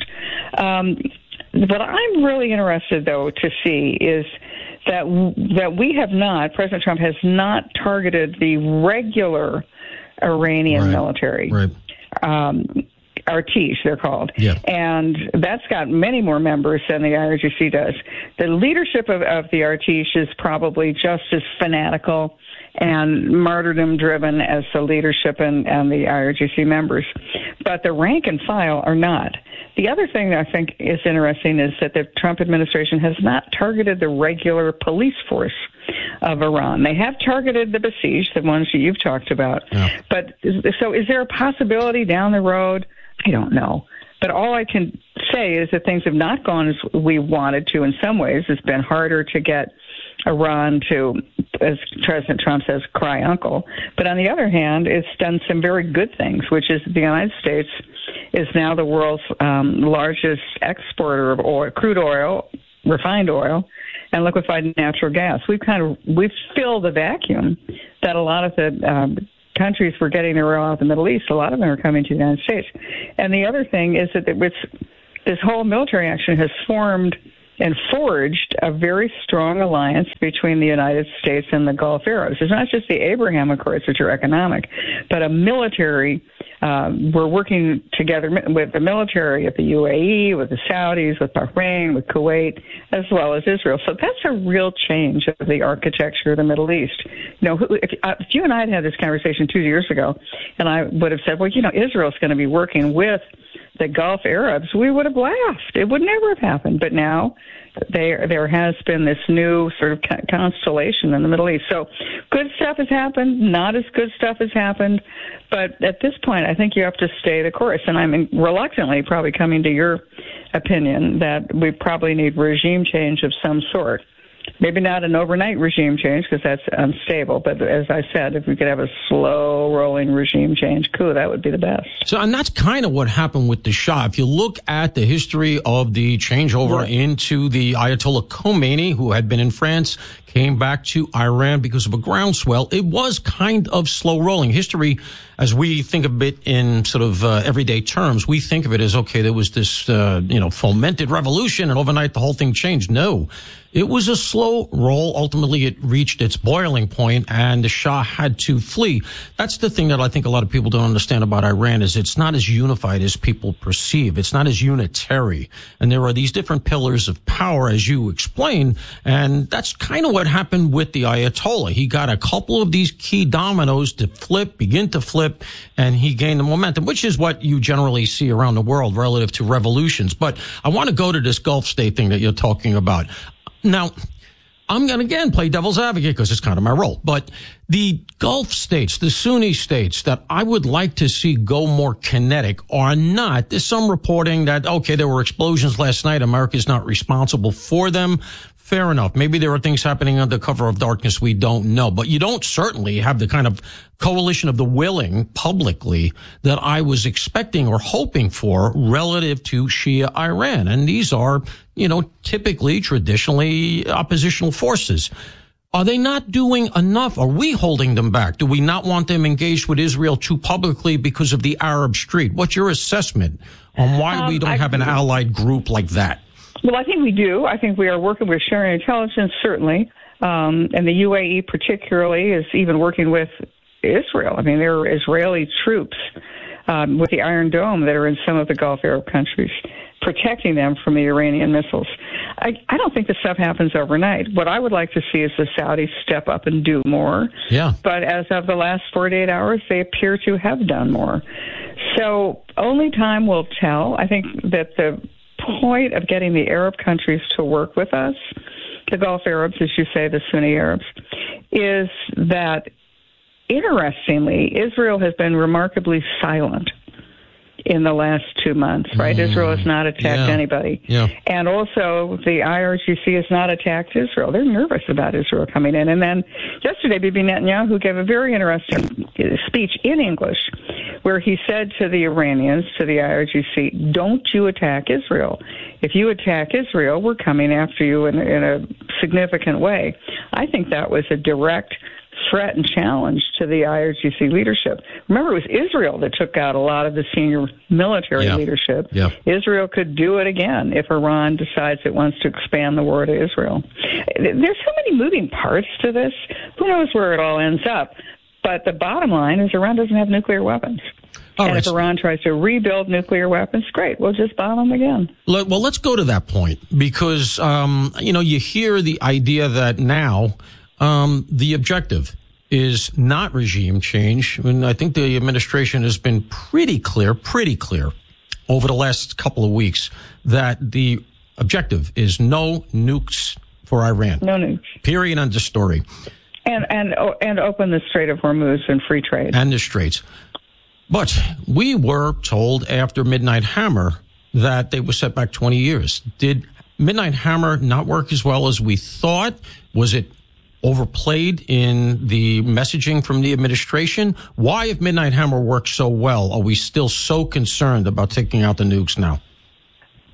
What I'm really interested, though, to see is that we have not, President Trump has not targeted the regular Iranian military. Right. Artish, they're called. Yeah. And that's got many more members than the IRGC does. The leadership of the Artish is probably just as fanatical and martyrdom-driven as the leadership and the IRGC members. But the rank and file are not. The other thing that I think is interesting is that the Trump administration has not targeted the regular police force of Iran. They have targeted the Basij, the ones that you've talked about. Yeah. But so is there a possibility down the road? I don't know. But all I can say is that things have not gone as we wanted to in some ways. It's been harder to get Iran to, as President Trump says, cry uncle. But on the other hand, it's done some very good things, which is the United States is now the world's largest exporter of oil, crude oil, refined oil, and liquefied natural gas. We've filled the vacuum that a lot of the countries were getting their oil out of the Middle East. A lot of them are coming to the United States. And the other thing is that this whole military action has formed and forged a very strong alliance between the United States and the Gulf Arabs. It's not just the Abraham Accords, which are economic, but a military. We're working together with the military of the UAE, with the Saudis, with Bahrain, with Kuwait, as well as Israel. So that's a real change of the architecture of the Middle East. If you and I had this conversation 2 years ago, and I would have said, well, Israel's going to be working with the Gulf Arabs, we would have laughed. It would never have happened. But now there has been this new sort of constellation in the Middle East. So good stuff has happened. Not as good stuff has happened. But at this point, I think you have to stay the course. And I'm reluctantly probably coming to your opinion that we probably need regime change of some sort. Maybe not an overnight regime change because that's unstable. But as I said, if we could have a slow-rolling regime change coup, that would be the best. So, and that's kind of what happened with the Shah. If you look at the history of the changeover into the Ayatollah Khomeini, who had been in France, came back to Iran because of a groundswell, it was kind of slow-rolling. History, as we think of it in sort of everyday terms, we think of it as, okay, there was this, fomented revolution, and overnight the whole thing changed. No. It was a slow roll. Ultimately, it reached its boiling point, and the Shah had to flee. That's the thing that I think a lot of people don't understand about Iran is it's not as unified as people perceive. It's not as unitary. And there are these different pillars of power, as you explained, and that's kind of what happened with the Ayatollah. He got a couple of these key dominoes to begin to flip, and he gained the momentum, which is what you generally see around the world relative to revolutions. But I want to go to this Gulf state thing that you're talking about. Now, I'm going to, again, play devil's advocate because it's kind of my role. But the Gulf states, the Sunni states that I would like to see go more kinetic are not. There's some reporting that, okay, there were explosions last night. America's not responsible for them. Fair enough. Maybe there are things happening under cover of darkness we don't know. But you don't certainly have the kind of coalition of the willing publicly that I was expecting or hoping for relative to Shia Iran. And these are, typically, traditionally oppositional forces. Are they not doing enough? Are we holding them back? Do we not want them engaged with Israel too publicly because of the Arab Street? What's your assessment on why we don't have an allied group like that? Well, I think we do. I think we are working with sharing intelligence, certainly. And the UAE particularly is even working with Israel. I mean, there are Israeli troops with the Iron Dome that are in some of the Gulf Arab countries, protecting them from the Iranian missiles. I don't think this stuff happens overnight. What I would like to see is the Saudis step up and do more. Yeah. But as of the last 48 hours, they appear to have done more. So only time will tell. I think that the point of getting the Arab countries to work with us, the Gulf Arabs, as you say, the Sunni Arabs, is that, interestingly, Israel has been remarkably silent in the last 2 months, right? Israel has not attacked anybody. Yeah. And also the IRGC has not attacked Israel. They're nervous about Israel coming in. And then yesterday, Bibi Netanyahu gave a very interesting speech in English where he said to the Iranians, to the IRGC, don't you attack Israel. If you attack Israel, we're coming after you in a significant way. I think that was a direct threat and challenge to the IRGC leadership. Remember, it was Israel that took out a lot of the senior military leadership. Yeah. Israel could do it again if Iran decides it wants to expand the war to Israel. There's so many moving parts to this. Who knows where it all ends up? But the bottom line is Iran doesn't have nuclear weapons. If Iran tries to rebuild nuclear weapons, great. We'll just bomb them again. Well, let's go to that point because, you hear the idea that now the objective is not regime change. And I think the administration has been pretty clear over the last couple of weeks that the objective is no nukes for Iran. No nukes. Period. End of story. And open the Strait of Hormuz and free trade. And the straits. But we were told after Midnight Hammer that they were set back 20 years. Did Midnight Hammer not work as well as we thought? Was it overplayed in the messaging from the administration? Why, if Midnight Hammer worked so well, are we still so concerned about taking out the nukes now? First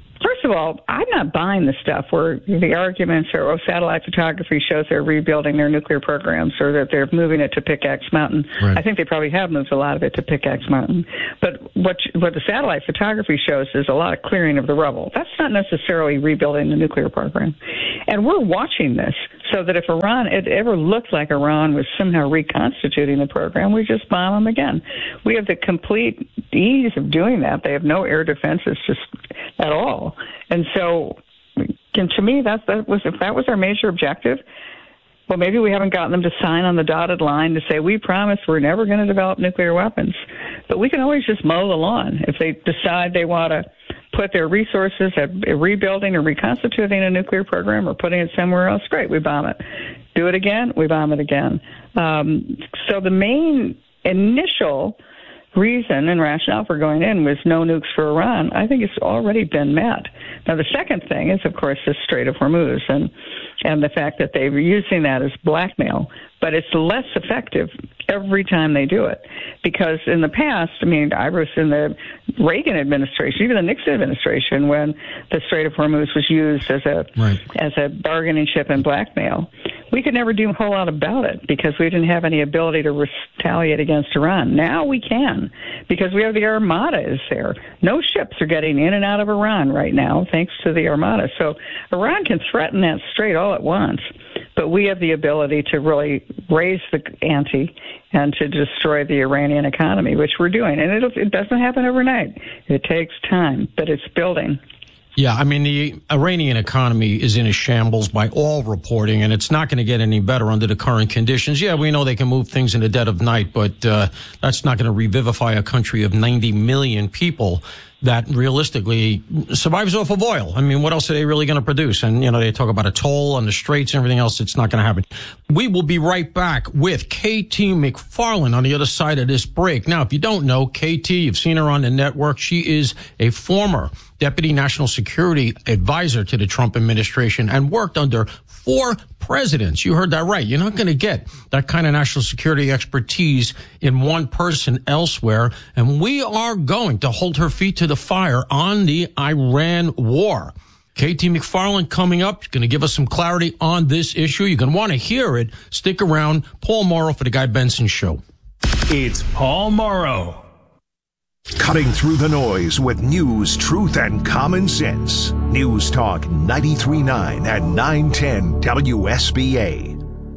first of all, I'm not buying the stuff where the arguments are, satellite photography shows they're rebuilding their nuclear programs or that they're moving it to Pickaxe Mountain. Right. I think they probably have moved a lot of it to Pickaxe Mountain. But what the satellite photography shows is a lot of clearing of the rubble. That's not necessarily rebuilding the nuclear program. And we're watching this so that if it ever looked like Iran was somehow reconstituting the program, we just bomb them again. We have the complete ease of doing that. They have no air defenses just at all. And so, to me, if that was our major objective, well, maybe we haven't gotten them to sign on the dotted line to say, we promise we're never going to develop nuclear weapons. But we can always just mow the lawn. If they decide they want to put their resources at rebuilding or reconstituting a nuclear program or putting it somewhere else, great, we bomb it. Do it again, we bomb it again. So the main initial reason and rationale for going in was no nukes for Iran. I think it's already been met. Now, the second thing is, of course, the Strait of Hormuz and the fact that they're using that as blackmail. But it's less effective every time they do it. Because in the past, I was in the Reagan administration, even the Nixon administration, when the Strait of Hormuz was used as a bargaining chip and blackmail, we could never do a whole lot about it because we didn't have any ability to retaliate against Iran. Now we can, because we have the Armada is there. No ships are getting in and out of Iran right now, thanks to the Armada. So Iran can threaten that strait all at once, but we have the ability to really raise the ante and to destroy the Iranian economy, which we're doing. And it doesn't happen overnight. It takes time, but it's building. Yeah, the Iranian economy is in a shambles by all reporting, and it's not going to get any better under the current conditions. Yeah, we know they can move things in the dead of night, but that's not going to revivify a country of 90 million people that realistically survives off of oil. What else are they really going to produce? And, they talk about a toll on the straits and everything else. It's not going to happen. We will be right back with KT McFarland on the other side of this break. Now, if you don't know, KT, you've seen her on the network. She is a former Deputy National Security Advisor to the Trump administration and worked under 4 presidents. You heard that right. You're not going to get that kind of national security expertise in one person elsewhere. And we are going to hold her feet to the fire on the Iran war. KT McFarland coming up. She's going to give us some clarity on this issue. You're going to want to hear it. Stick around. Paul Morrow for the Guy Benson Show. It's Paul Morrow. Cutting through the noise with news, truth, and common sense. News Talk 93.9 and 910 WSBA.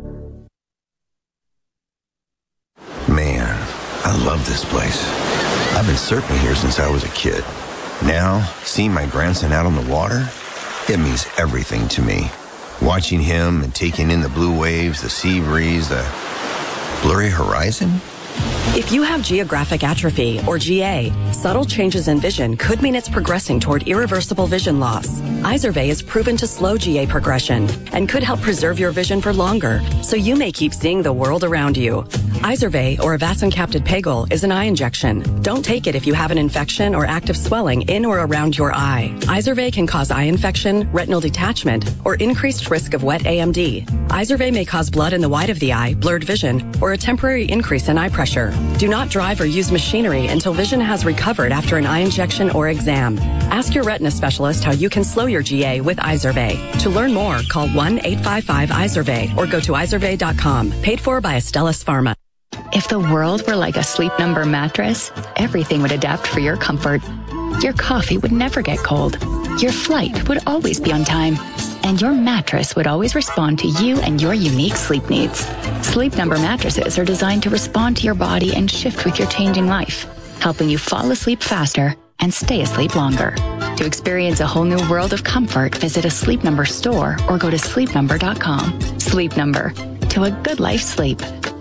Man, I love this place. I've been surfing here since I was a kid. Now, seeing my grandson out on the water, it means everything to me. Watching him and taking in the blue waves, the sea breeze, the blurry horizon. If you have geographic atrophy, or GA, subtle changes in vision could mean it's progressing toward irreversible vision loss. Izervay is proven to slow GA progression and could help preserve your vision for longer, so you may keep seeing the world around you. Izervay, or avacincaptad pegol, is an eye injection. Don't take it if you have an infection or active swelling in or around your eye. Izervay can cause eye infection, retinal detachment, or increased risk of wet AMD. Izervay may cause blood in the white of the eye, blurred vision, or a temporary increase in eye pressure. Do not drive or use machinery until vision has recovered after an eye injection or exam. Ask your retina specialist how you can slow your GA with Izervay. To learn more, call 1-855-IZERVAY or go to izervay.com. Paid for by Astellas Pharma. If the world were like a Sleep Number mattress, everything would adapt for your comfort. Your coffee would never get cold. Your flight would always be on time. And your mattress would always respond to you and your unique sleep needs. Sleep Number mattresses are designed to respond to your body and shift with your changing life, helping you fall asleep faster and stay asleep longer. To experience a whole new world of comfort, visit a Sleep Number store or go to sleepnumber.com. Sleep Number. To a good night's sleep.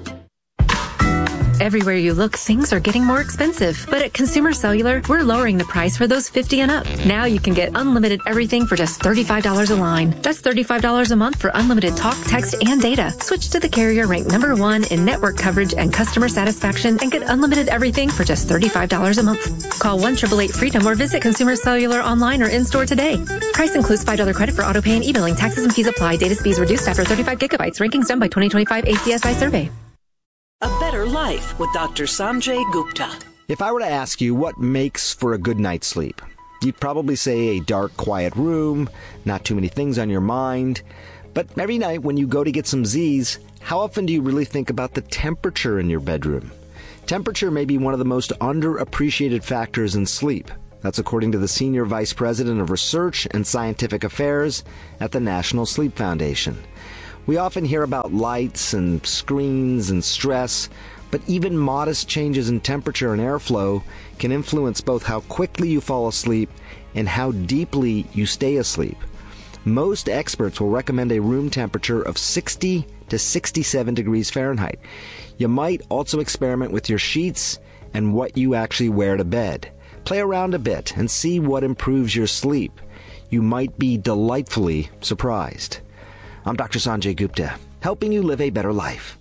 Everywhere you look, things are getting more expensive. But at Consumer Cellular, we're lowering the price for those 50 and up. Now you can get unlimited everything for just $35 a line. That's $35 a month for unlimited talk, text, and data. Switch to the carrier ranked #1 in network coverage and customer satisfaction and get unlimited everything for just $35 a month. Call 1-888-FREEDOM or visit Consumer Cellular online or in-store today. Price includes $5 credit for auto pay and e-billing. Taxes and fees apply. Data speeds reduced after 35 gigabytes. Rankings done by 2025 ACSI survey. A Better Life with Dr. Sanjay Gupta. If I were to ask you what makes for a good night's sleep, You'd probably say a dark, quiet room, not too many things on your mind. But every night when you go to get some Z's, how often do you really think about the temperature in your bedroom? Temperature may be one of the most underappreciated factors in sleep. That's according to the Senior Vice President of Research and Scientific Affairs at the National Sleep Foundation. We often hear about lights and screens and stress, but even modest changes in temperature and airflow can influence both how quickly you fall asleep and how deeply you stay asleep. Most experts will recommend a room temperature of 60 to 67 degrees Fahrenheit. You might also experiment with your sheets and what you actually wear to bed. Play around a bit and see what improves your sleep. You might be delightfully surprised. I'm Dr. Sanjay Gupta, helping you live a better life.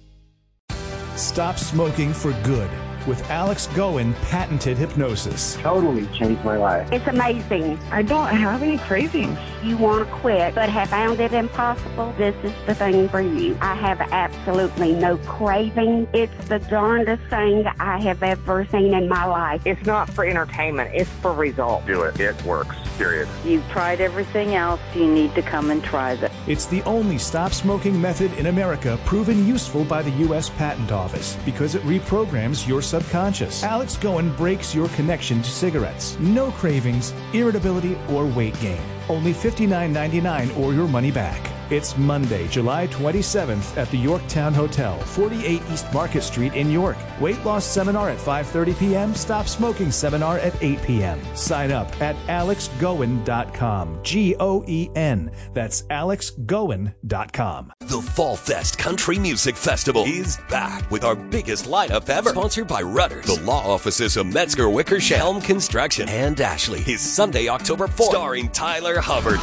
Stop smoking for good with Alex Goen patented hypnosis. Totally changed my life. It's amazing. I don't have any cravings. You want to quit, but have found it impossible? This is the thing for you. I have absolutely no craving. It's the darndest thing I have ever seen in my life. It's not for entertainment. It's for results. Do it. It works. Period. You've tried everything else. You need to come and try this. It's the only stop smoking method in America proven useful by the U.S. Patent Office because it reprograms your subconscious. Alex Goen breaks your connection to cigarettes. No cravings, irritability, or weight gain. Only $59.99 or your money back. It's Monday, July 27th at the Yorktown Hotel, 48 East Market Street in York. Weight loss seminar at 5:30 p.m. Stop smoking seminar at 8 p.m. Sign up at alexgoen.com. Goen. That's alexgoen.com. The Fall Fest Country Music Festival is back with our biggest lineup ever. Sponsored by Rudders, the law offices of Metzger Wickersham, Helm Construction, and Ashley. Is Sunday, October 4th, starring Tyler Hubbard,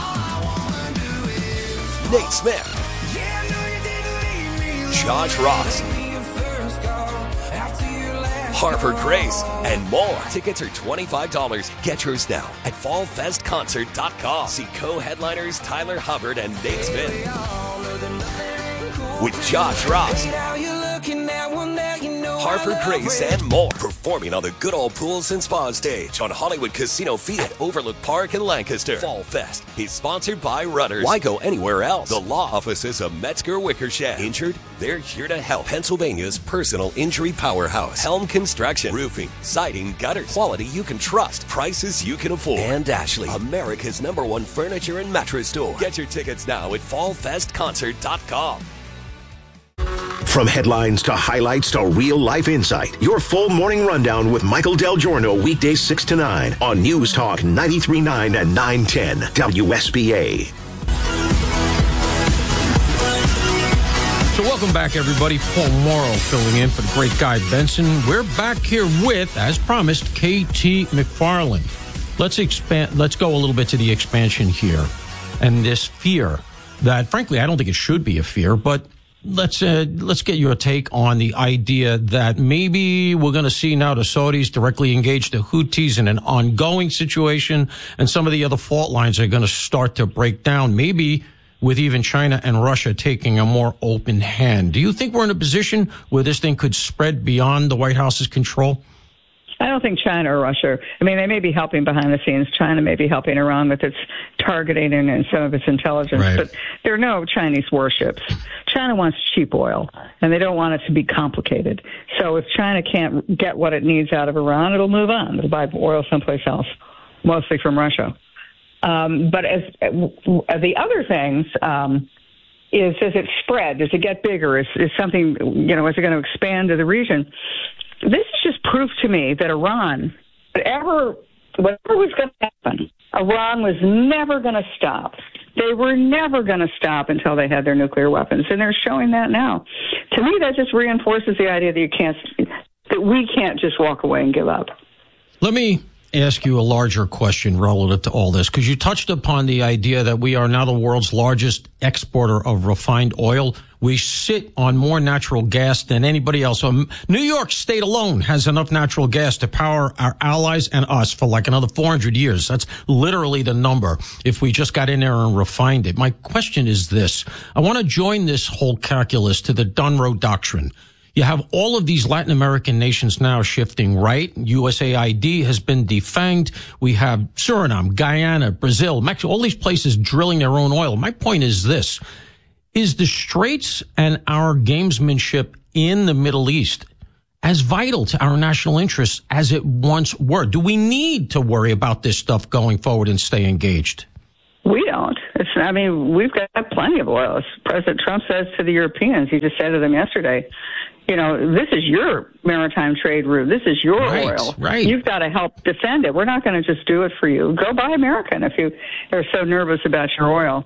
Nate Smith, Josh Ross, Harper Grace, and more. Tickets are $25. Get yours now at fallfestconcert.com. See co-headliners Tyler Hubbard and Nate Smith with Josh Ross, Harper Grace, and more. Performing on the Good Old Pools and Spa stage on Hollywood Casino Field at Overlook Park in Lancaster. Fall Fest is sponsored by Rudders. Why go anywhere else? The law offices of Metzger Wickersham. Injured? They're here to help. Pennsylvania's personal injury powerhouse. Helm Construction. Roofing, siding, gutters. Quality you can trust. Prices you can afford. And Ashley, America's #1 furniture and mattress store. Get your tickets now at fallfestconcert.com. From headlines to highlights to real-life insight, your full morning rundown with Michael Del Giorno, weekdays 6 to 9 on News Talk 93.9 and 910 WSBA. So welcome back, everybody. Paul Morrow filling in for the great Guy Benson. We're back here with, as promised, KT McFarland. Let's go a little bit to the expansion here and this fear that, frankly, I don't think it should be a fear, but let's get your take on the idea that maybe we're going to see now the Saudis directly engage the Houthis in an ongoing situation, and some of the other fault lines are going to start to break down, maybe with even China and Russia taking a more open hand. Do you think we're in a position where this thing could spread beyond the White House's control? I don't think China or Russia, I mean, they may be helping behind the scenes. China may be helping Iran with its targeting and some of its intelligence, right. But there are no Chinese warships. China wants cheap oil, and they don't want it to be complicated. So if China can't get what it needs out of Iran, it'll move on. It'll buy oil someplace else, mostly from Russia. But as the other things, is does it spread? Does it get bigger? Is something, is it going to expand to the region? This is just proof to me that Iran, whatever was going to happen, Iran was never going to stop. They were never going to stop until they had their nuclear weapons, and they're showing that now. To me, that just reinforces the idea that we can't just walk away and give up. Let me ask you a larger question relative to all this, because you touched upon the idea that we are now the world's largest exporter of refined oil. We sit on more natural gas than anybody else. So New York State alone has enough natural gas to power our allies and us for like another 400 years. That's literally the number if we just got in there and refined it. My question is this. I want to join this whole calculus to the Dunroe Doctrine. You have all of these Latin American nations now shifting right. USAID has been defanged. We have Suriname, Guyana, Brazil, Mexico, all these places drilling their own oil. My point is this. Is the Straits and our gamesmanship in the Middle East as vital to our national interests as it once were? Do we need to worry about this stuff going forward and stay engaged? We don't. We've got plenty of oil. As President Trump says to the Europeans, he just said to them yesterday, this is your maritime trade route. This is your oil. Right. You've got to help defend it. We're not going to just do it for you. Go buy American if you are so nervous about your oil.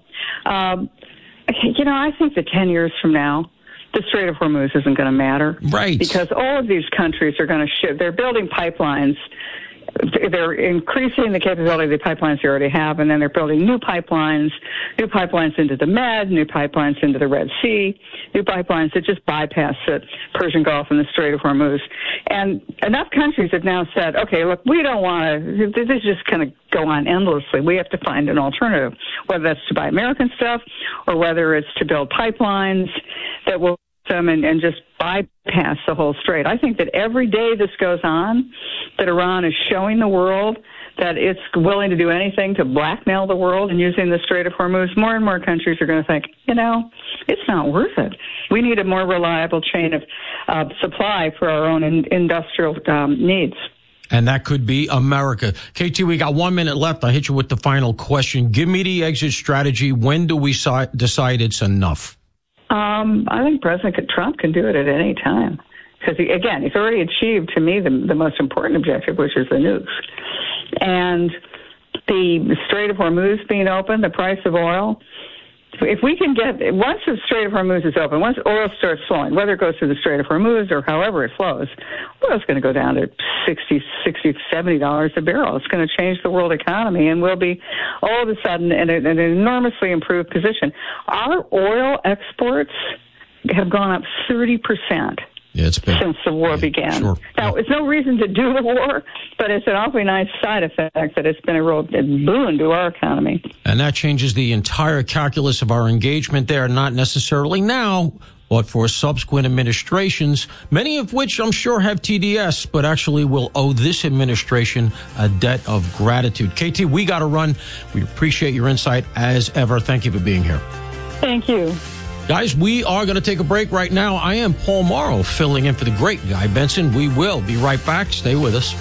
I think that 10 years from now, the Strait of Hormuz isn't going to matter. Right. Because all of these countries are going to ship. They're building pipelines. They're increasing the capability of the pipelines they already have, and then they're building new pipelines into the Med, new pipelines into the Red Sea, new pipelines that just bypass the Persian Gulf and the Strait of Hormuz. And enough countries have now said, okay, look, we don't want to, this is just going to go on endlessly. We have to find an alternative, whether that's to buy American stuff or whether it's to build pipelines that will them and just bypass the whole strait. I think that every day this goes on, that Iran is showing the world that it's willing to do anything to blackmail the world and using the Strait of Hormuz, more and more countries are going to think, it's not worth it. We need a more reliable chain of supply for our own industrial needs. And that could be America. KT, we got 1 minute left. I'll hit you with the final question. Give me the exit strategy. When do we decide it's enough? I think President Trump can do it at any time. Because, he's already achieved, to me, the most important objective, which is the nukes. And the Strait of Hormuz being open, the price of oil, if we can once the Strait of Hormuz is open, once oil starts flowing, whether it goes through the Strait of Hormuz or however it flows, oil's going to go down to $60, $70 a barrel. It's going to change the world economy, and we'll be all of a sudden in an enormously improved position. Our oil exports have gone up 30%. Yeah, it's been, since the war began. Sure. Now, it's no reason to do the war, but it's an awfully nice side effect that it's been a real boon to our economy. And that changes the entire calculus of our engagement there, not necessarily now, but for subsequent administrations, many of which I'm sure have TDS, but actually will owe this administration a debt of gratitude. KT, we got to run. We appreciate your insight as ever. Thank you for being here. Thank you. Guys, we are going to take a break right now. I am Paul Morrow, filling in for the great Guy Benson. We will be right back. Stay with us.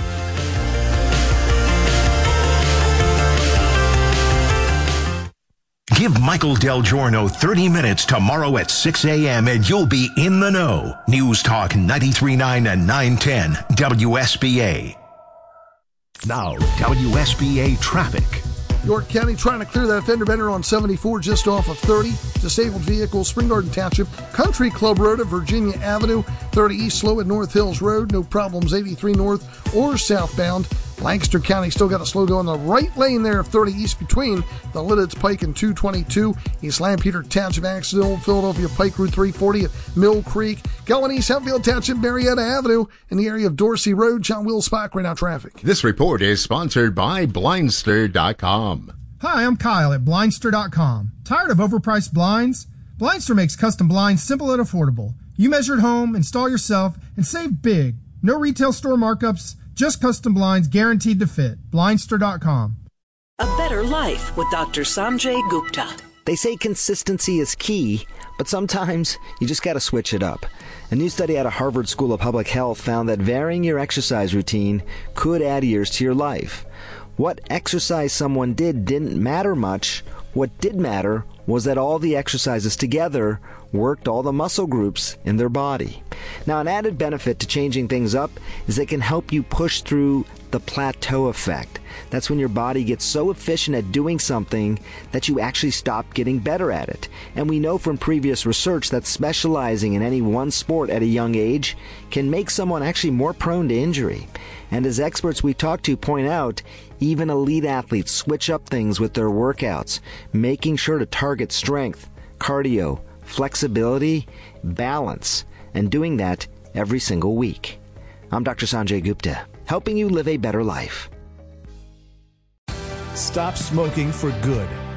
Give Michael Del Giorno 30 minutes tomorrow at 6 a.m. and you'll be in the know. News Talk 93.9 and 910 WSBA. Now, WSBA traffic. York County trying to clear that fender bender on 74 just off of 30. Disabled vehicle, Spring Garden Township, Country Club Road at Virginia Avenue. 30 East slow at North Hills Road. No problems 83 north or southbound. Lancaster County still got a slow go in the right lane there of 30 East between the Lidditz Pike and 222. East Lampeter Township, Axel, Philadelphia Pike, Route 340 at Mill Creek. Going east, Hatfield Township, Marietta Avenue. In the area of Dorsey Road, John Will Spock, right now traffic. This report is sponsored by Blindster.com. Hi, I'm Kyle at Blindster.com. Tired of overpriced blinds? Blindster makes custom blinds simple and affordable. You measure at home, install yourself, and save big. No retail store markups, just custom blinds guaranteed to fit. Blindster.com. A better life with Dr. Sanjay Gupta. They say consistency is key, but sometimes you just got to switch it up. A new study out of Harvard School of Public Health found that varying your exercise routine could add years to your life. What exercise someone did didn't matter much. What did matter was that all the exercises together worked all the muscle groups in their body. Now, an added benefit to changing things up is they can help you push through the plateau effect. That's when your body gets so efficient at doing something that you actually stop getting better at it. And we know from previous research that specializing in any one sport at a young age can make someone actually more prone to injury. And as experts we talk to point out, even elite athletes switch up things with their workouts, making sure to target strength, cardio, flexibility, balance, and doing that every single week. I'm Dr. Sanjay Gupta, helping you live a better life. Stop smoking for good.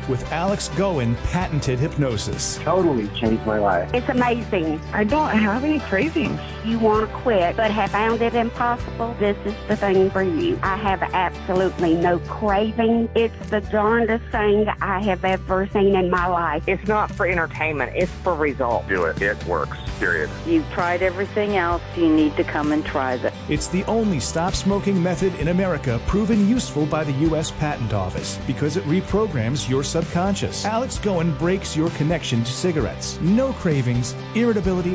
with Alex Goen patented hypnosis. Totally changed my life. It's amazing. I don't have any cravings. You want to quit, but have found it impossible? This is the thing for you. I have absolutely no craving. It's the darndest thing I have ever seen in my life. It's not for entertainment. It's for results. Do it. It works. Period. You've tried everything else. You need to come and try this. It's the only stop smoking method in America proven useful by the U.S. Patent Office because it reprograms your subconscious. Alex Goen breaks your connection to cigarettes. No cravings, irritability,